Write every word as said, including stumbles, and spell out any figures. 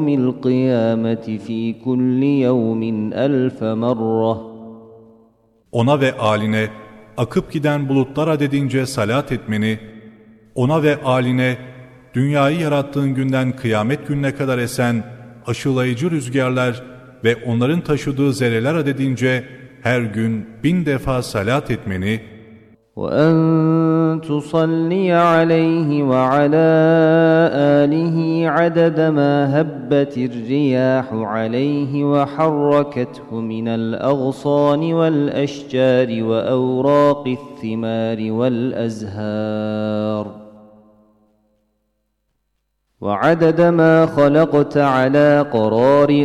القيامة في كل يوم ألف مرة. Ona ve âline akıp giden bulutlar adedince salat etmeni, ona ve âline dünyayı yarattığın günden kıyamet gününe kadar esen aşılayıcı rüzgarlar ve onların taşıdığı zerreler adedince her gün bin defa salat etmeni, وَأَن تُصَلِّيَ عَلَيْهِ وَعَلَى آلِهِ عَدَدَ مَا هَبَّتِ الرِّيَاحُ عَلَيْهِ وَحَرَّكَتْهُ مِنَ الْأَغْصَانِ وَالْأَشْجَارِ وَأَوْرَاقِ الثِّمَارِ وَالْأَزْهَارِ وَعَدَدَ مَا خَلَقْتَ عَلَى قَرَارِ